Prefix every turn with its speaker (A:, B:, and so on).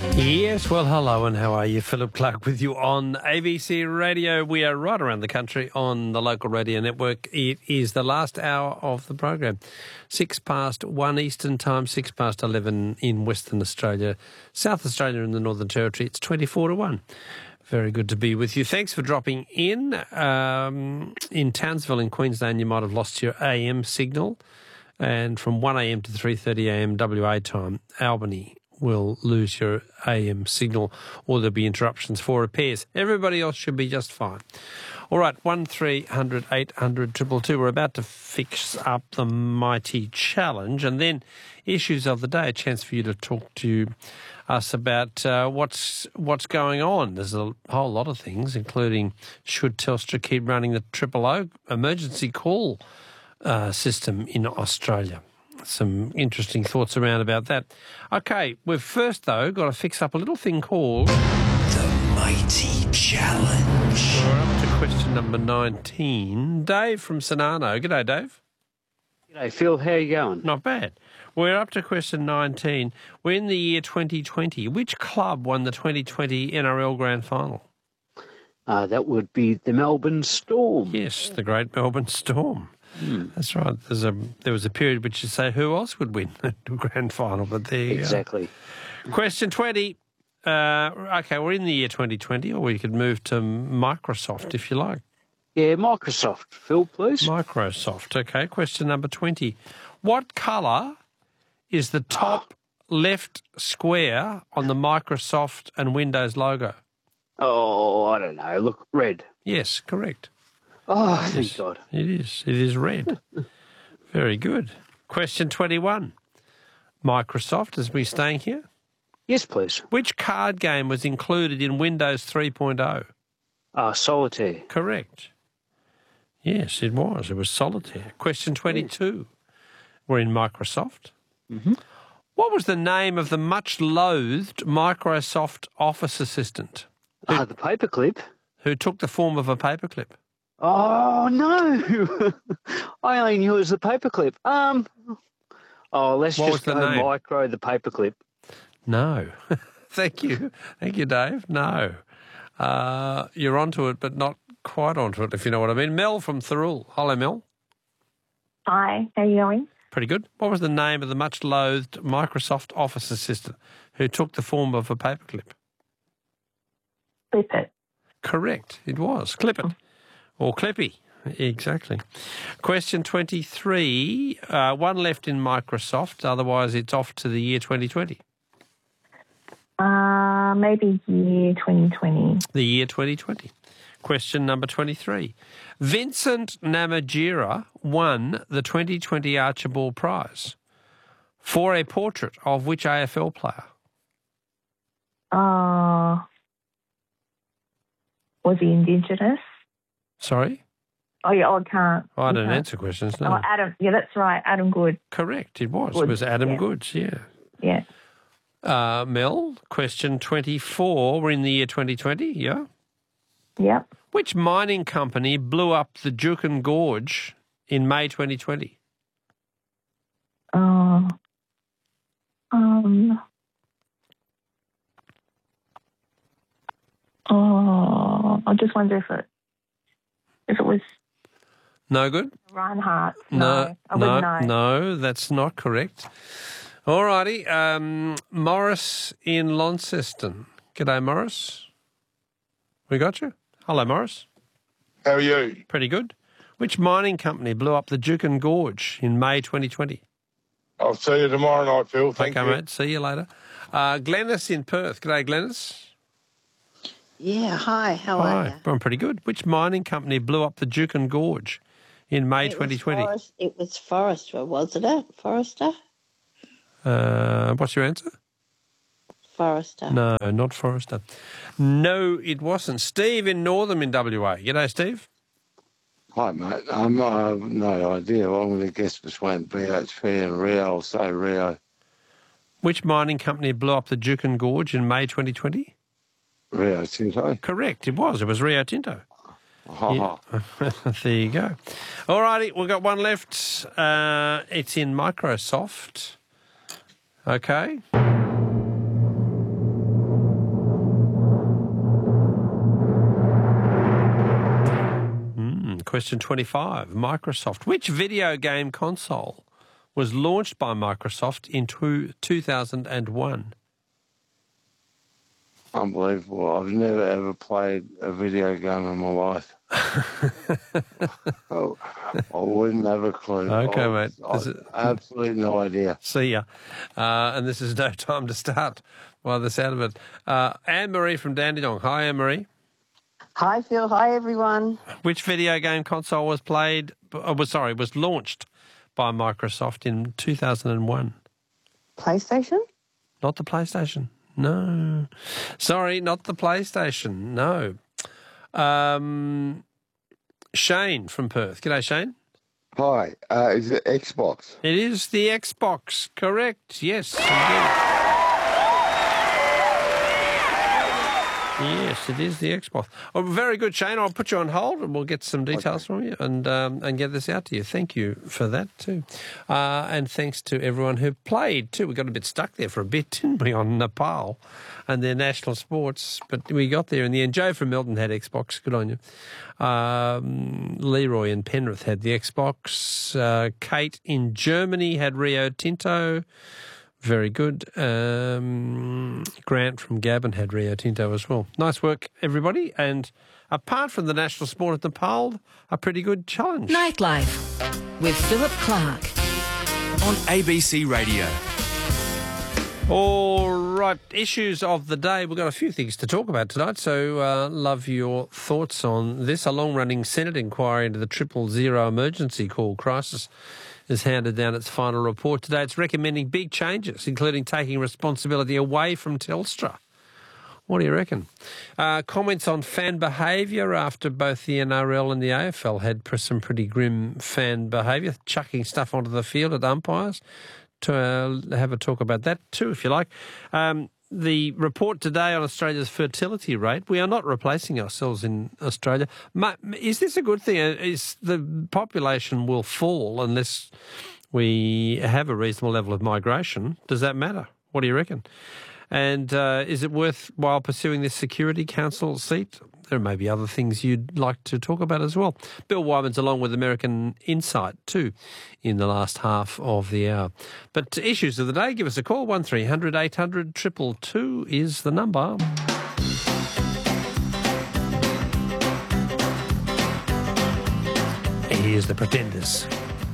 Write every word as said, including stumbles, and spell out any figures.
A: Yes, well, hello and how are you? Philip Clark with you on A B C Radio. We are right around the country on the local radio network. It is the last hour of the program. Six past one Eastern time, six past eleven in Western Australia, South Australia and the Northern Territory. It's twenty-four to one. Very good to be with you. Thanks for dropping in. Um, in Townsville in Queensland, you might have lost your A M signal. And from one a.m. to three thirty a.m. W A time, Albany will lose your A M signal or there'll be interruptions for repairs. Everybody else should be just fine. All right, one three hundred eight hundred two two two. We're about to fix up the mighty challenge and then issues of the day, a chance for you to talk to us about uh, what's what's going on. There's a whole lot of things, including should Telstra keep running the triple O emergency call uh, system in Australia. Some interesting thoughts around about that. Okay, we've first, though, got to fix up a little thing called
B: The Mighty Challenge.
A: We're up to question number nineteen. Dave from Sonano. G'day, Dave.
C: G'day, Phil. How you going?
A: Not bad. We're up to question nineteen. We're in the year twenty twenty. Which club won the twenty twenty N R L Grand Final?
C: Uh, that would be the Melbourne Storm.
A: Yes, the great Melbourne Storm.
C: Hmm.
A: That's right. There's a there was a period which you say who else would win the grand final, but there you
C: Exactly.
A: go. Question twenty. Uh, okay, we're in the year twenty twenty, or we could move to Microsoft if you like.
C: Yeah, Microsoft. Phil, please.
A: Microsoft. Okay, question number twenty. What colour is the top left square on the Microsoft and Windows logo?
C: Oh, I don't know. Look, red.
A: Yes, correct.
C: Oh,
A: Yes,
C: thank God.
A: It is. It is red. Very good. Question twenty-one. Microsoft, as we staying here.
C: Yes, please.
A: Which card game was included in Windows three point oh?
C: Uh, Solitaire.
A: Correct. Yes, it was. It was Solitaire. Question twenty-two. We're in Microsoft.
C: Mm-hmm.
A: What was the name of the much-loathed Microsoft Office assistant
C: Ah, the paperclip.
A: who took the form of a paperclip?
C: Oh, no. I only knew it was the paperclip. Um, oh, let's
A: What was
C: just
A: the
C: go
A: name?
C: Micro the paperclip.
A: No. Thank you. Thank you, Dave. No. Uh, you're onto it, but not quite onto it, if you know what I mean. Mel from Thirroul. Hello, Mel.
D: Hi, how are you going?
A: Pretty good. What was the name of the much-loathed Microsoft Office assistant who took the form of a paperclip?
D: Clip it.
A: Correct. It was. Clip it. Or Clippy. Exactly. Question twenty-three. Uh, one left in Microsoft. Otherwise, it's off to the year twenty twenty.
D: Uh, maybe year twenty twenty.
A: The year twenty twenty. Question number twenty-three. Vincent Namatjira won the twenty twenty Archibald Prize for a portrait of which A F L player?
D: Uh, was he Indigenous?
A: Sorry?
D: Oh, yeah, I can't.
A: Oh, I
D: you
A: don't
D: can't.
A: answer questions,
D: Oh,
A: no.
D: Adam. Yeah, that's right. Adam Good.
A: Correct, it was. It
D: Goods,
A: was Adam
D: yeah.
A: Goods, yeah.
D: Yeah.
A: Uh, Mel, question twenty-four. We're in the year twenty twenty, yeah?
D: Yep.
A: Which mining company blew up the Juukan Gorge in May twenty twenty?
D: Uh, um. Oh, I just wonder if it if it was
A: No good?
D: Reinhardt.
A: No,
D: No, I
A: no,
D: wouldn't know.
A: no, that's not correct. All righty. Um, Morris in Launceston. G'day, Morris. We got you? Hello, Morris.
E: How are you?
A: Pretty good. Which mining company blew up the Juukan Gorge in May twenty twenty?
E: I'll see you tomorrow night, Phil. Thank
A: okay,
E: you.
A: mate. See you later. Uh, Glennis in Perth. G'day, Glennis.
F: Yeah, hi, how are you?
A: Hi. I'm pretty good. Which mining company blew up the Juukan Gorge in May
F: It was
A: twenty twenty?
F: Forest- It was Forester, wasn't it? Forester?
A: Uh, what's your answer?
F: Forester.
A: No, not Forrester. No, it wasn't. Steve in Northam in W A. G'day, Steve.
G: Hi, mate. I'm uh, no idea. I'm going to guess between B H P and Rio. I'll say Rio.
A: Which mining company blew up the Juukan Gorge in May twenty twenty?
G: Rio Tinto.
A: Correct, it was. It was Rio Tinto.
G: Ha
A: Yeah. There you go. All righty, we've got one left. Uh, it's in Microsoft. Okay. question twenty-five, Microsoft. Which video game console was launched by Microsoft in two thousand one?
G: Unbelievable. I've never ever played a video game in my life. oh, I wouldn't have a clue.
A: Okay,
G: I,
A: mate.
G: I,
A: Is it...
G: Absolutely no idea.
A: See ya. Uh, and this is no time to start by the sound of it. Uh, Anne-Marie from Dandenong. Hi, Anne-Marie.
H: Hi, Phil. Hi, everyone.
A: Which video game console was played, uh, was sorry, was launched by Microsoft in two thousand one?
H: PlayStation?
A: Not the PlayStation. No. Sorry, not the PlayStation. No. Um, Shane from Perth. G'day, Shane.
I: Hi. Uh, is it Xbox?
A: It is the Xbox. Correct. Yes, indeed. Yes, it is the Xbox. Oh, very good, Shane. I'll put you on hold and we'll get some details okay. from you and um, and get this out to you. Thank you for that too. Uh, and thanks to everyone who played too. We got a bit stuck there for a bit, didn't we, on Nepal and their national sports. But we got there in the end. Joe from Melton had Xbox. Good on you. Um, Leroy in Penrith had the Xbox. Uh, Kate in Germany had Rio Tinto. Very good. Um, Grant from Gabon had Rio Tinto as well. Nice work, everybody. And apart from the national sport at Nepal, a pretty good challenge.
J: Nightlife with Philip Clark
B: on A B C Radio.
A: All right, issues of the day. We've got a few things to talk about tonight, so uh, love your thoughts on this. A long-running Senate inquiry into the triple zero emergency call crisis has handed down its final report today. It's recommending big changes, including taking responsibility away from Telstra. What do you reckon? Uh, comments on fan behaviour after both the N R L and the A F L had some pretty grim fan behaviour, chucking stuff onto the field at umpires. To uh, have a talk about that too, if you like. Um, the report today on Australia's fertility rate. We are not replacing ourselves in Australia. Is this a good thing? Is the population will fall unless we have a reasonable level of migration? Does that matter? What do you reckon? And uh, is it worthwhile pursuing this Security Council seat? There may be other things you'd like to talk about as well. Bill Wyman's along with American Insight too in the last half of the hour. But issues of the day, give us a call. one three hundred eight hundred two two two is the number. Here's the Pretenders.